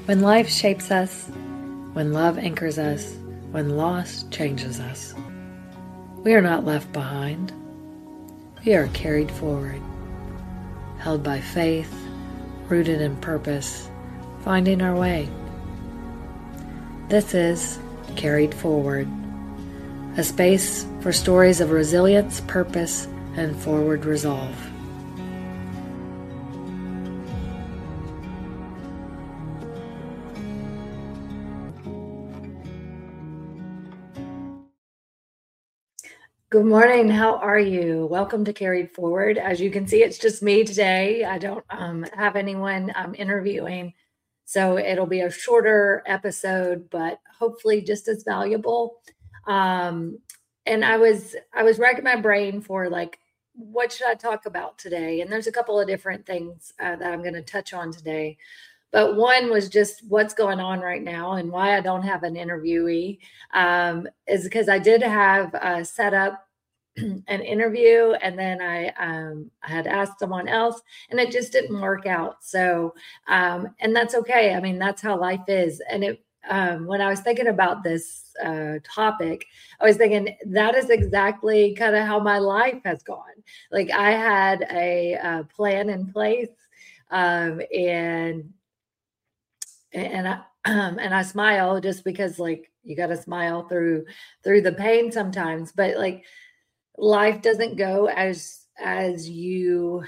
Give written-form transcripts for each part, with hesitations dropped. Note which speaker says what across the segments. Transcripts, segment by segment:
Speaker 1: When life shapes us, when love anchors us, when loss changes us, we are not left behind. We are carried forward, held by faith, rooted in purpose, finding our way. This is Carried Forward, a space for stories of resilience, purpose, and forward resolve. Good morning. How are you? Welcome to Carried Forward. As you can see, it's just me today. I don't have anyone interviewing, so it'll be a shorter episode, but hopefully just as valuable. And I was racking my brain for like, what should I talk about today? And there's a couple of different things that I'm going to touch on today. But one was just what's going on right now and why I don't have an interviewee is because I did have set up an interview, and then I had asked someone else, and it just didn't work out. So, and that's okay. I mean, that's how life is. And when I was thinking about this topic, I was thinking that is exactly kind of how my life has gone. Like I had a plan in place, and I and I smile just because like you got to smile through the pain sometimes, but like life doesn't go as you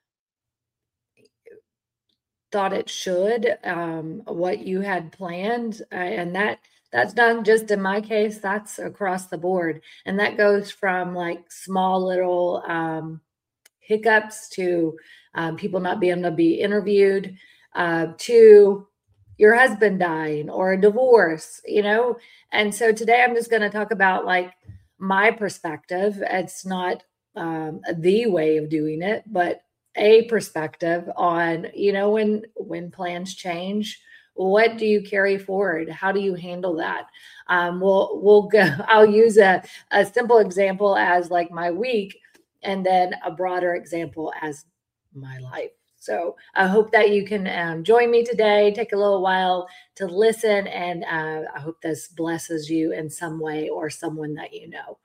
Speaker 1: thought it should, what you had planned, and that's not just in my case, that's across the board, and that goes from like small little hiccups to people not being able to be interviewed, to your husband dying or a divorce, and so today I'm just going to talk about like my perspective. It's not the way of doing it, but a perspective on, when plans change, what do you carry forward? How do you handle that? We'll go, I'll use a simple example as like my week, and then a broader example as my life. So I hope that you can join me today. Take a little while to listen, and I hope this blesses you in some way or someone that you know.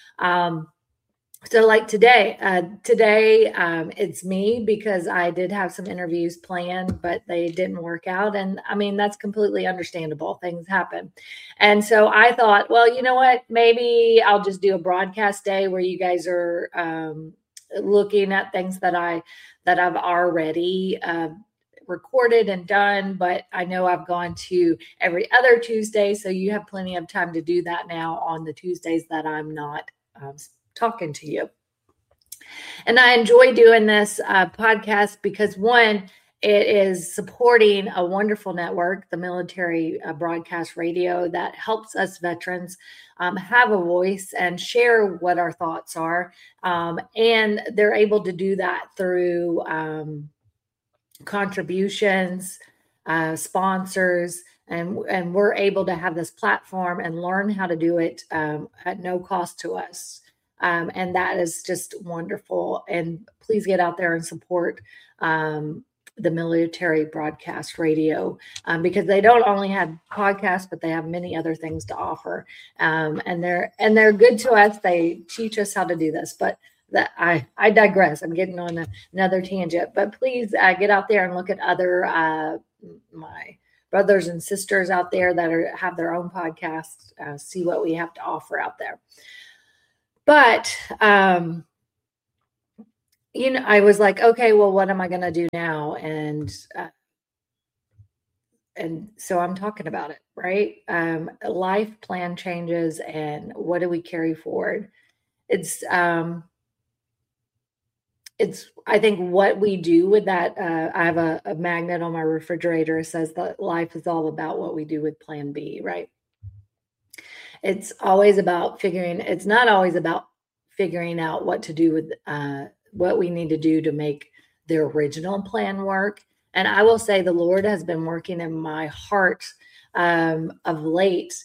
Speaker 1: So like today, it's me because I did have some interviews planned, but they didn't work out. And I mean, that's completely understandable. Things happen. And so I thought, well, you know what? Maybe I'll just do a broadcast day where you guys are looking at things that I've already recorded and done, but I know I've gone to every other Tuesday. So you have plenty of time to do that now on the Tuesdays that I'm not talking to you. And I enjoy doing this podcast because one, it is supporting a wonderful network, the Military Broadcast Radio, that helps us veterans have a voice and share what our thoughts are. And they're able to do that through contributions, sponsors, and we're able to have this platform and learn how to do it at no cost to us. And that is just wonderful. And please get out there and support the Military Broadcast Radio, because they don't only have podcasts, but they have many other things to offer. And they're good to us. They teach us how to do this, but that I digress. I'm getting on another tangent, but please get out there and look at other my brothers and sisters out there that have their own podcasts. See what we have to offer out there. But, I was like, okay, well, what am I going to do now? And so I'm talking about it, right? Life plan changes, and what do we carry forward? It's I think what we do with that. I have a magnet on my refrigerator that says that life is all about what we do with plan B, right? It's not always about figuring out what to do with what we need to do to make the original plan work. And I will say the Lord has been working in my heart of late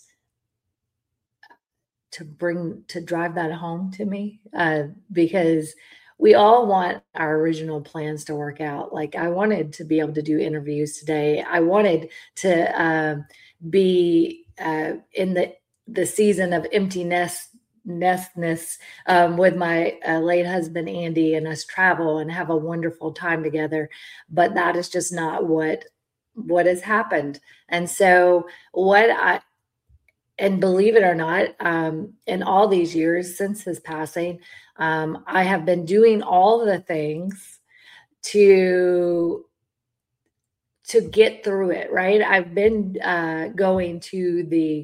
Speaker 1: to drive that home to me, because we all want our original plans to work out. Like I wanted to be able to do interviews today. I wanted to be in the season of empty nestness with my late husband Andy, and us travel and have a wonderful time together. But that is just not what has happened. And so and believe it or not, in all these years since his passing, I have been doing all the things to get through it, right? I've been going to the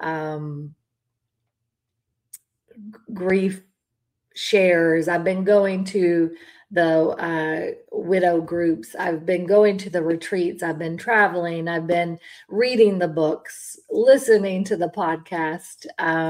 Speaker 1: grief shares. I've been going to the widow groups. I've been going to the retreats. I've been traveling. I've been reading the books, listening to the podcast.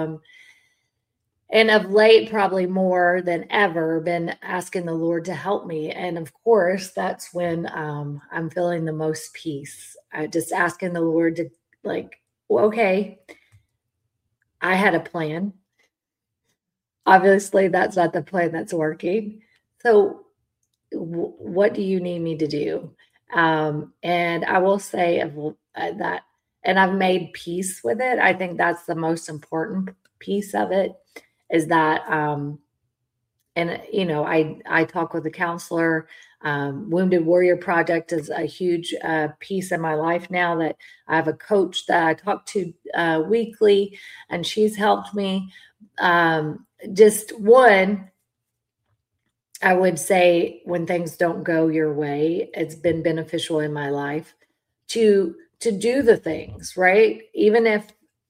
Speaker 1: And of late, probably more than ever, been asking the Lord to help me. And of course, that's when I'm feeling the most peace. Just asking the Lord to, like, well, okay, I had a plan. Obviously, that's not the plan that's working. So, what do you need me to do? And I will say that, and I've made peace with it. I think that's the most important piece of it, is that, and I talk with a counselor. Wounded Warrior Project is a huge piece in my life now, that I have a coach that I talk to weekly, and she's helped me. Just one, I would say, when things don't go your way, it's been beneficial in my life to do the things, right? Even if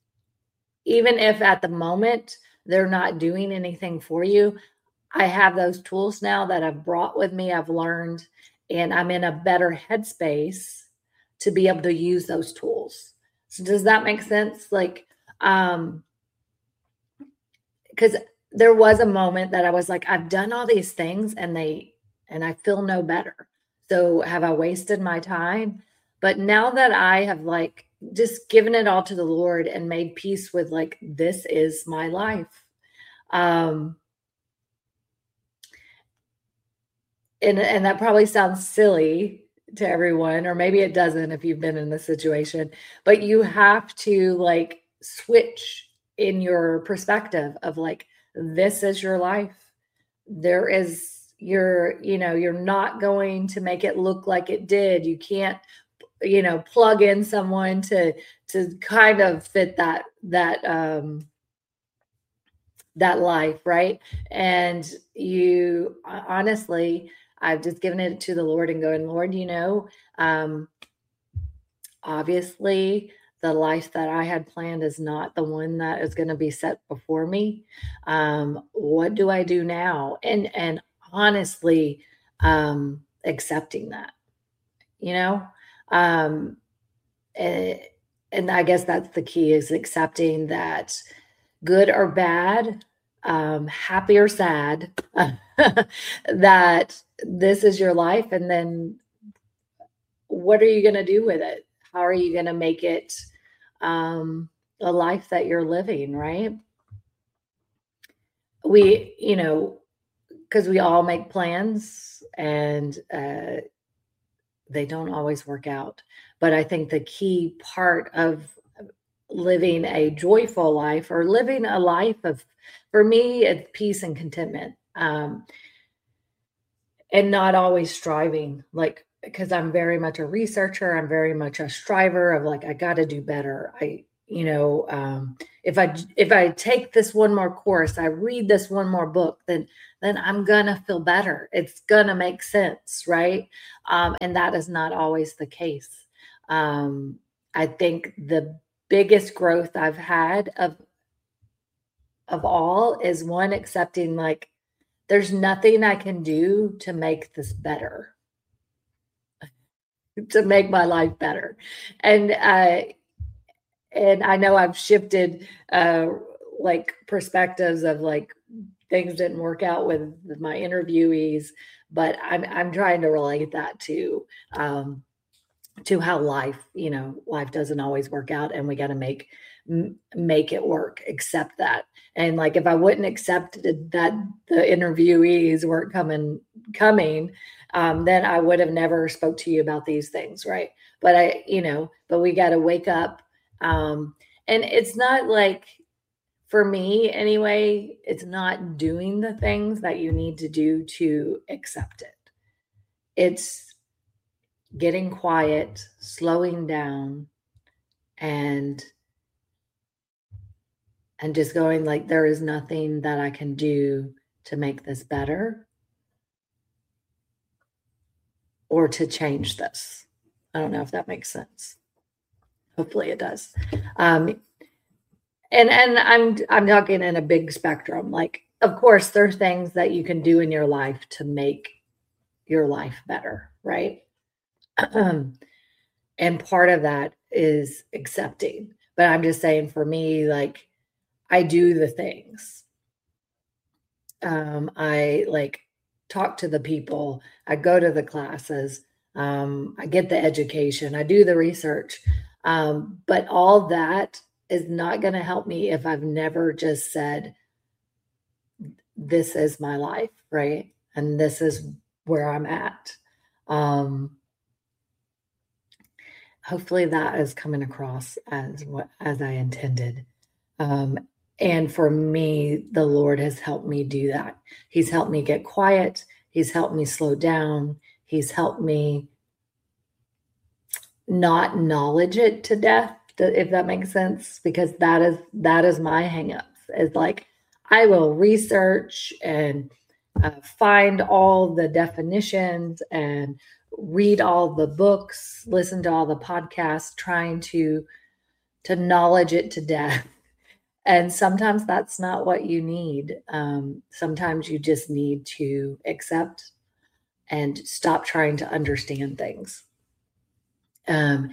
Speaker 1: at the moment they're not doing anything for you, I have those tools now that I've brought with me, I've learned, and I'm in a better headspace to be able to use those tools. So does that make sense? Like, because there was a moment that I was like, I've done all these things and I feel no better. So have I wasted my time? But now that I have, like, just given it all to the Lord and made peace with, like, this is my life. And that probably sounds silly to everyone, or maybe it doesn't if you've been in this situation, but you have to, like, switch in your perspective of, like, this is your life. You're not going to make it look like it did. You can't, plug in someone to kind of fit that life, right? And you, honestly, I've just given it to the Lord and going, Lord, obviously the life that I had planned is not the one that is going to be set before me. What do I do now? And honestly, accepting that, and I guess that's the key, is accepting that, good or bad, happy or sad, that this is your life. And then what are you going to do with it? How are you going to make it a life that you're living, right? Because we all make plans, and they don't always work out. But I think the key part of living a joyful life, or living a life of, for me, it's peace and contentment, and not always striving, like, because I'm very much a researcher. I'm very much a striver of, like, I got to do better. If I take this one more course, I read this one more book, then I'm gonna feel better. It's gonna make sense, right? And that is not always the case. I think the biggest growth I've had of all is, one, accepting, like, there's nothing I can do to make this better, to make my life better. And I know I've shifted like perspectives of, like, things didn't work out with my interviewees, but I'm trying to relate that to to how life doesn't always work out, and we got to make it work, accept that. And like, if I wouldn't accept that the interviewees weren't coming, then I would have never spoke to you about these things, right? But we got to wake up. And it's not like, for me anyway, it's not doing the things that you need to do to accept it. It's getting quiet, slowing down, and just going like, there is nothing that I can do to make this better or to change this. I don't know if that makes sense. Hopefully it does. And I'm talking in a big spectrum. Like, of course, there's things that you can do in your life to make your life better, right? And part of that is accepting. But I'm just saying, for me, like, I do the things. I like talk to the people. I go to the classes. I get the education. I do the research. But all that is not going to help me if I've never just said, this is my life, right? And this is where I'm at. Hopefully that is coming across as I intended. And for me, the Lord has helped me do that. He's helped me get quiet. He's helped me slow down. He's helped me not knowledge it to death, if that makes sense, because that is my hangup. It's like, I will research and find all the definitions and read all the books, listen to all the podcasts, trying to knowledge it to death. And sometimes that's not what you need. Sometimes you just need to accept and stop trying to understand things. And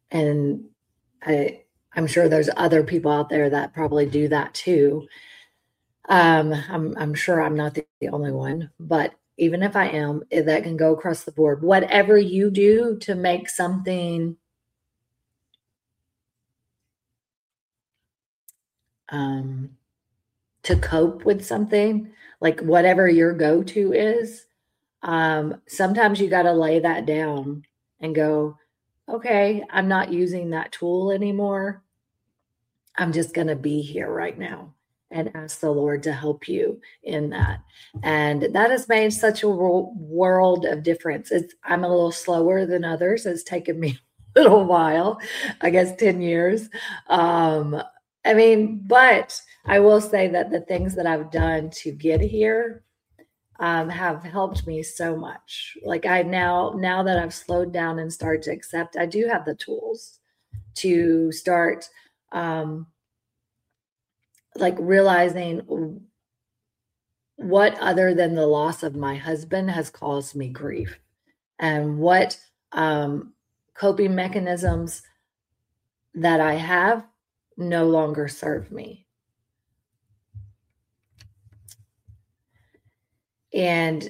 Speaker 1: I'm sure there's other people out there that probably do that too. I'm sure I'm not the only one, but even if I am, that can go across the board. Whatever you do to make something to cope with something, like whatever your go-to is, sometimes you got to lay that down and go, okay, I'm not using that tool anymore. I'm just going to be here right now and ask the Lord to help you in that. And that has made such a world of difference. I'm a little slower than others. It's taken me a little while, I guess 10 years. But I will say that the things that I've done to get here have helped me so much. Like, now that I've slowed down and started to accept, I do have the tools to start like realizing what other than the loss of my husband has caused me grief, and what coping mechanisms that I have no longer serve me. And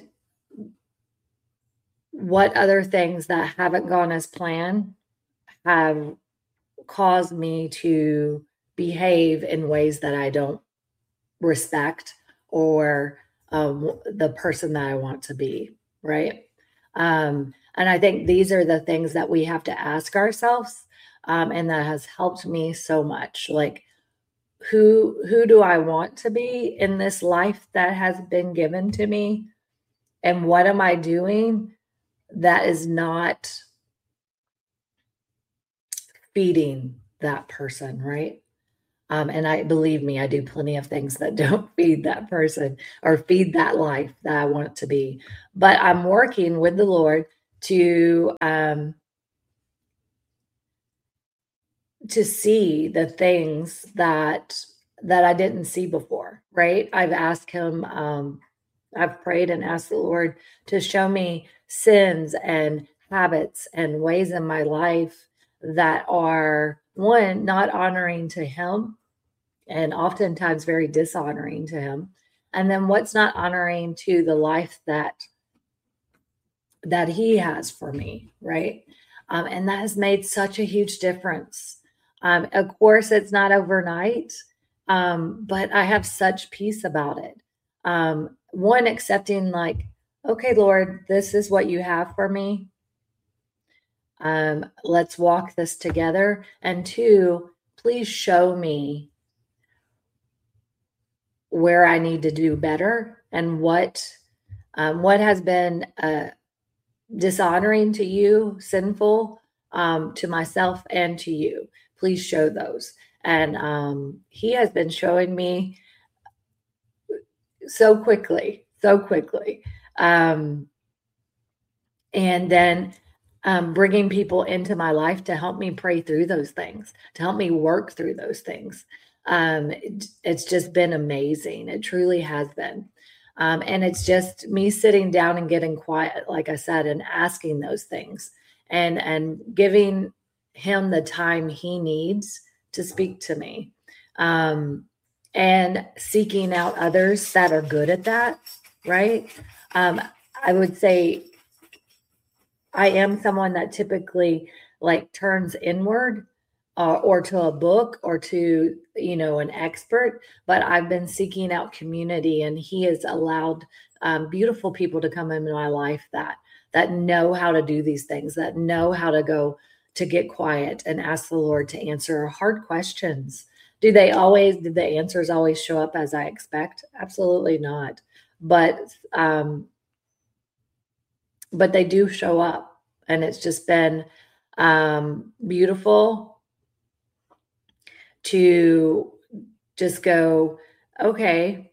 Speaker 1: what other things that haven't gone as planned have caused me to behave in ways that I don't respect, or the person that I want to be, right? And I think these are the things that we have to ask ourselves, and that has helped me so much. Like, who do I want to be in this life that has been given to me? And what am I doing that is not feeding that person, right? And believe me, I do plenty of things that don't feed that person or feed that life that I want it to be. But I'm working with the Lord to see the things that I didn't see before, right? I've asked him, I've prayed and asked the Lord to show me sins and habits and ways in my life that are, one, not honoring to him, and oftentimes very dishonoring to him. And then what's not honoring to the life that he has for me, right? And that has made such a huge difference. Of course, it's not overnight, but I have such peace about it. One, accepting, like, okay, Lord, this is what you have for me. Let's walk this together. And two, please show me where I need to do better and what has been dishonoring to you, sinful, to myself and to you. Please show those. And he has been showing me so quickly. And then bringing people into my life to help me pray through those things, to help me work through those things. It's just been amazing. It truly has been. And it's just me sitting down and getting quiet, like I said, and asking those things and giving him the time he needs to speak to me. And seeking out others that are good at that, right? I would say I am someone that typically like turns inward or to a book or to, an expert, but I've been seeking out community, and he has allowed beautiful people to come into my life that know how to do these things, that know how to go to get quiet and ask the Lord to answer hard questions. Do the answers always show up as I expect? Absolutely not. But they do show up, and it's just been beautiful to just go, okay,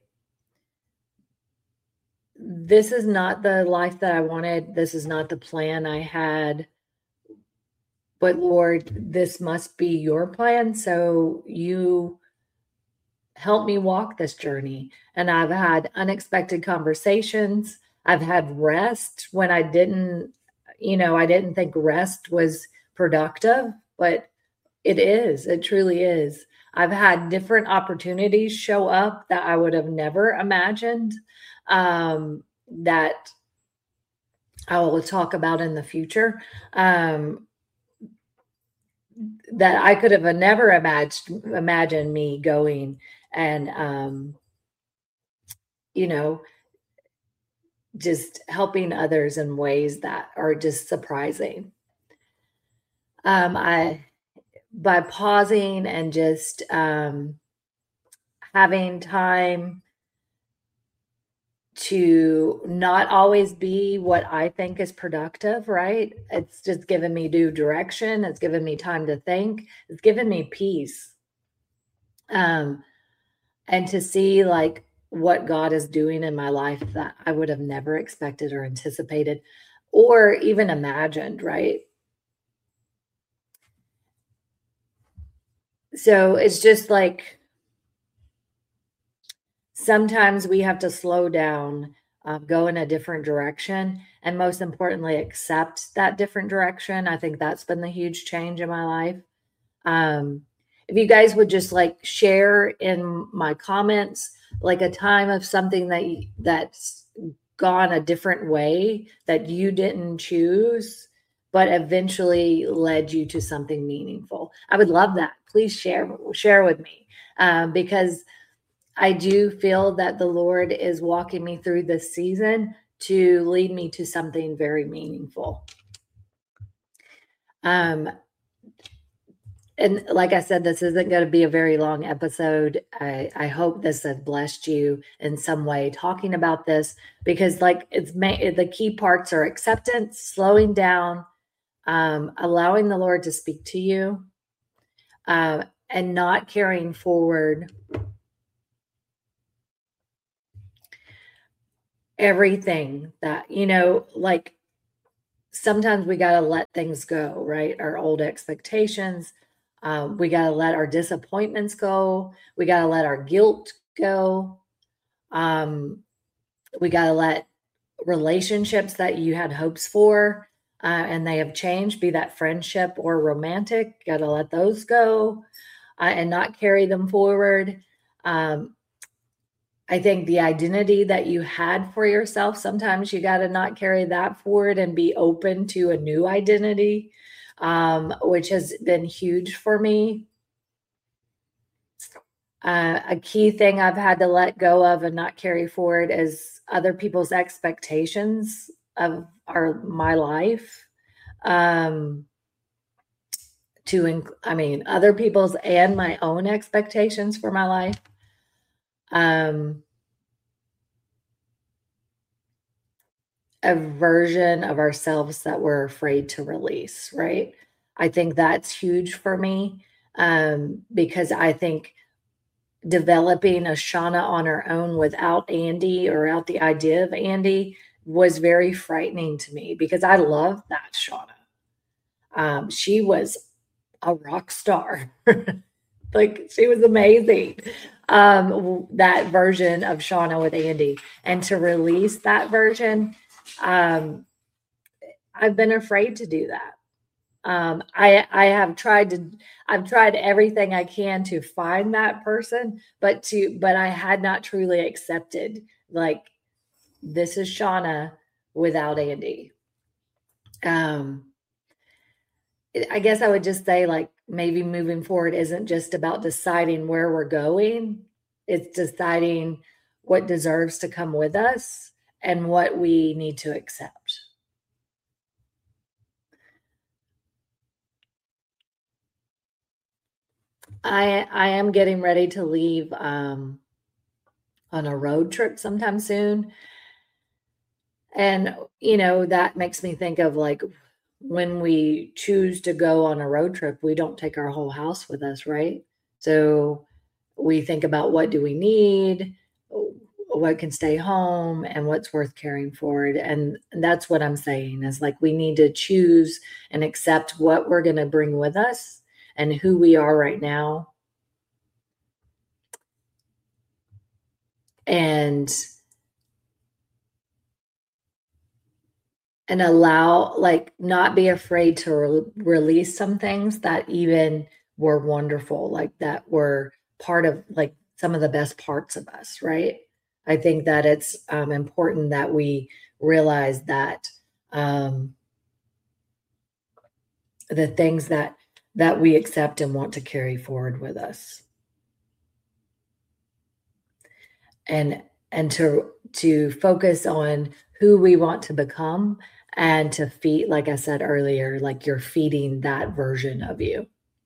Speaker 1: this is not the life that I wanted. This is not the plan I had. But Lord, this must be your plan. So you help me walk this journey. And I've had unexpected conversations. I've had rest when I didn't think rest was productive, but it is. It truly is. I've had different opportunities show up that I would have never imagined, that I will talk about in the future, that I could have never imagined me going and, just helping others in ways that are just surprising. By pausing and just having time to not always be what I think is productive, right? It's just given me new direction. It's given me time to think. It's given me peace. And to see like what God is doing in my life that I would have never expected or anticipated or even imagined, right? So it's just like sometimes we have to slow down, go in a different direction, and most importantly, accept that different direction. I think that's been the huge change in my life. If you guys would just like share in my comments, like a time of something that's gone a different way that you didn't choose, but eventually led you to something meaningful. I would love that. Please share with me, because I do feel that the Lord is walking me through this season to lead me to something very meaningful. And like I said, this isn't going to be a very long episode. I hope this has blessed you in some way talking about this, because like the key parts are acceptance, slowing down, allowing the Lord to speak to you, and not carrying forward everything that, like sometimes we got to let things go, right? Our old expectations. We got to let our disappointments go. We got to let our guilt go. We got to let relationships that you had hopes for, and they have changed, be that friendship or romantic, got to let those go, and not carry them forward. I think the identity that you had for yourself, sometimes you got to not carry that forward and be open to a new identity. which has been huge for me. A key thing I've had to let go of and not carry forward is other people's expectations of my life. Other people's and my own expectations for my life. A version of ourselves that we're afraid to release, right? I think that's huge for me, because I think developing a Shauna on her own without Andy or without the idea of Andy was very frightening to me, because I loved that Shauna. She was a rock star. Like, she was amazing. That version of Shauna with Andy, and to release that version, I've been afraid to do that. I've tried everything I can to find that person, but I had not truly accepted, like, this is Shauna without Andy. I guess I would just say, like, maybe moving forward isn't just about deciding where we're going. It's deciding what deserves to come with us and what we need to accept. I am getting ready to leave on a road trip sometime soon. And, that makes me think of, like, when we choose to go on a road trip, we don't take our whole house with us, right? So we think about, what do we need, what can stay home, and what's worth carrying forward. And that's what I'm saying, is, like, we need to choose and accept what we're going to bring with us and who we are right now. And allow, like, not be afraid to release some things that even were wonderful, like, that were part of, like, some of the best parts of us, right? I think that it's important that we realize that the things that we accept and want to carry forward with us, and to focus on who we want to become, and to feed, like I said earlier, like, you're feeding that version of you.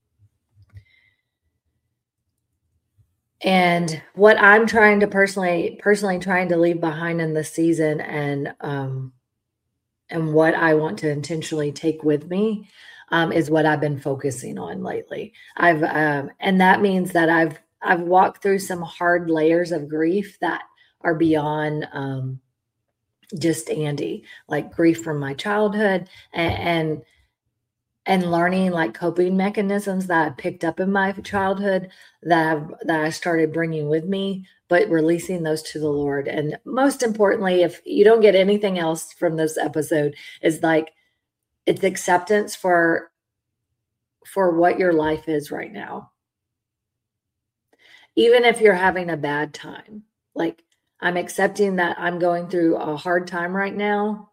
Speaker 1: And what I'm trying to personally trying to leave behind in this season, and what I want to intentionally take with me, is what I've been focusing on lately. And that means that I've walked through some hard layers of grief that are beyond just Andy, like grief from my childhood, and learning, like, coping mechanisms that I picked up in my childhood that I started bringing with me, but releasing those to the Lord. And most importantly, if you don't get anything else from this episode, is, like, it's acceptance for what your life is right now. Even if you're having a bad time, like, I'm accepting that I'm going through a hard time right now.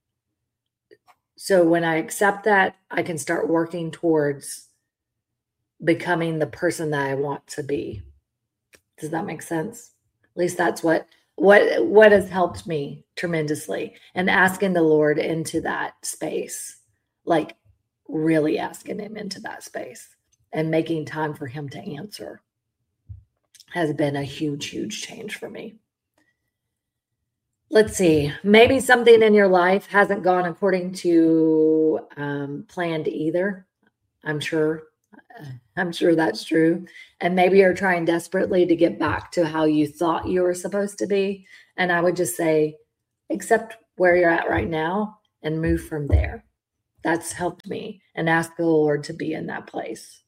Speaker 1: So when I accept that, I can start working towards becoming the person that I want to be. Does that make sense? At least that's what has helped me tremendously, and asking the Lord into that space, like, really asking him into that space and making time for him to answer, has been a huge, huge change for me. Let's see. Maybe something in your life hasn't gone according to planned either. I'm sure that's true. And maybe you're trying desperately to get back to how you thought you were supposed to be. And I would just say, accept where you're at right now and move from there. That's helped me, and ask the Lord to be in that place.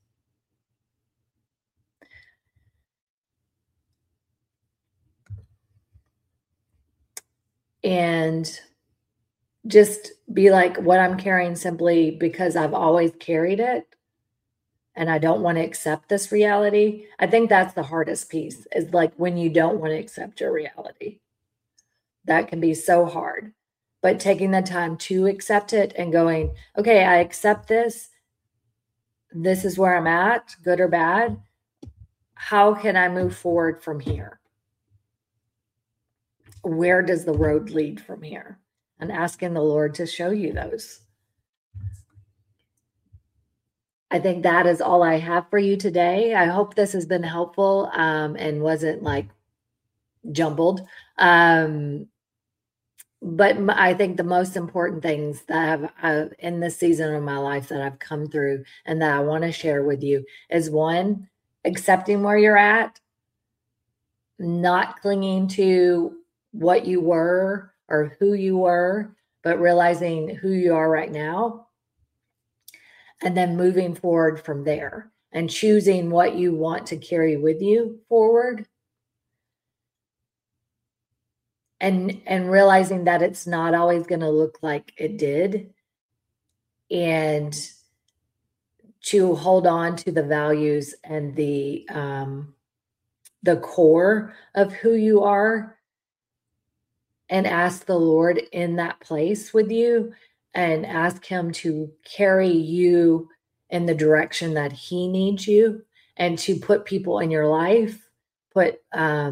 Speaker 1: And just be like, what I'm carrying simply because I've always carried it, and I don't want to accept this reality. I think that's the hardest piece, is, like, when you don't want to accept your reality. That can be so hard. But taking the time to accept it and going, okay, I accept this. this is where I'm at, good or bad. How can I move forward from here? Where does the road lead from here? And asking the Lord to show you those. I think that is all I have for you today. I hope this has been helpful and wasn't like jumbled. But I think the most important things that I've in this season of my life that I've come through and that I want to share with you is, one, accepting where you're at, not clinging to what you were or who you were, but realizing who you are right now, and then moving forward from there and choosing what you want to carry with you forward. And realizing that it's not always going to look like it did, and to hold on to the values and the core of who you are, and ask the Lord in that place with you and ask him to carry you in the direction that he needs you, and to put people in your life, put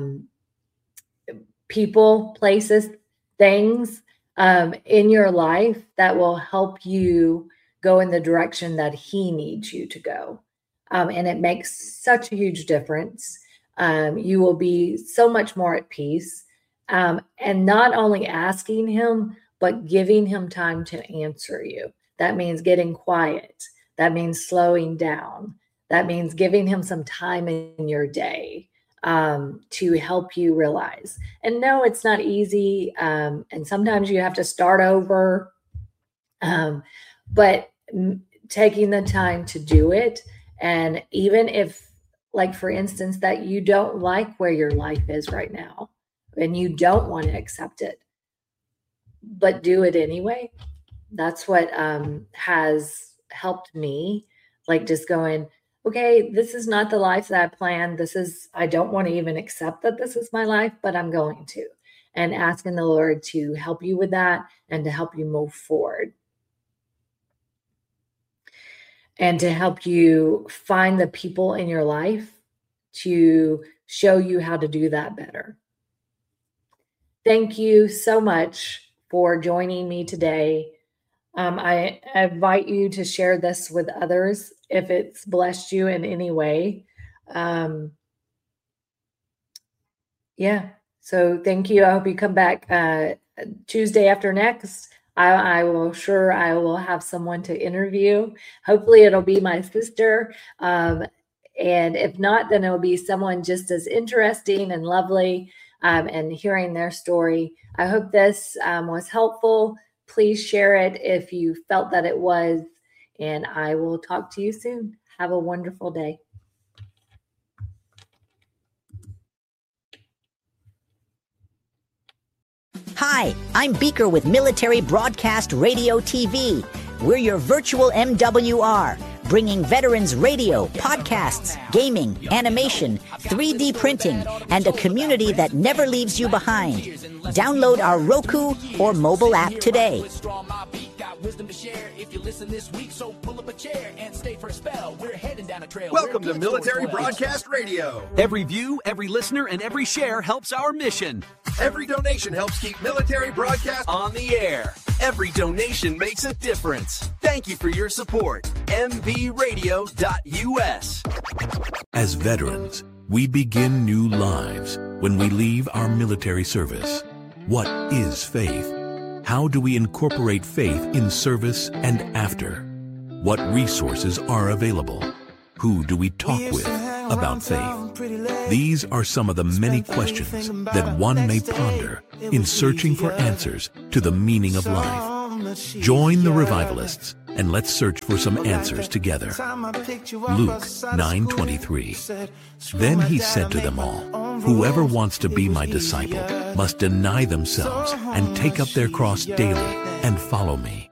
Speaker 1: people, places, things in your life that will help you go in the direction that he needs you to go. And it makes such a huge difference. You will be so much more at peace. And not only asking him, but giving him time to answer you. That means getting quiet. That means slowing down. That means giving him some time in your day to help you realize. And no, it's not easy. And sometimes you have to start over. But taking the time to do it. And even if, like, for instance, that you don't like where your life is right now and you don't want to accept it, but do it anyway. That's what has helped me. Like, just going, okay, this is not the life that I planned. I don't want to even accept that this is my life, but I'm going to. And asking the Lord to help you with that and to help you move forward. And to help you find the people in your life to show you how to do that better. Thank you so much for joining me today. I invite you to share this with others if it's blessed you in any way. So thank you. I hope you come back Tuesday after next. I will have someone to interview. Hopefully it'll be my sister. And if not, then it'll be someone just as interesting and lovely, and hearing their story. I hope this was helpful. Please share it if you felt that it was, and I will talk to you soon. Have a wonderful day.
Speaker 2: Hi, I'm Beaker with Military Broadcast Radio TV. We're your virtual MWR, bringing veterans radio, podcasts, gaming, animation, 3D printing, and a community that never leaves you behind. Download our Roku or mobile app today.
Speaker 3: Welcome to Military Broadcast Radio.
Speaker 4: Every view, every listener, and every share helps our mission.
Speaker 3: Every donation helps keep Military Broadcast
Speaker 4: on the air. Every donation makes a difference. Thank you for your support. MVRadio.us.
Speaker 5: As veterans, we begin new lives when we leave our military service. What is faith? How do we incorporate faith in service and after? What resources are available? Who do we talk with about faith? These are some of the many questions that one may ponder in searching for answers to the meaning of life. Join the revivalists and let's search for some answers together. Luke 9:23. Then he said to them all, "Whoever wants to be my disciple must deny themselves and take up their cross daily and follow me."